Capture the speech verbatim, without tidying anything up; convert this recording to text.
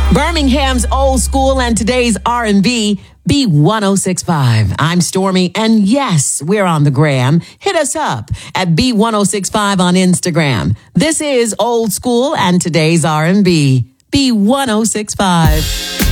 Birmingham's old school and today's R and B, B ten sixty-five. I'm Stormy, and yes, we're on the gram. Hit us up at B ten sixty-five on Instagram. This is old school and today's R and B, B ten sixty-five.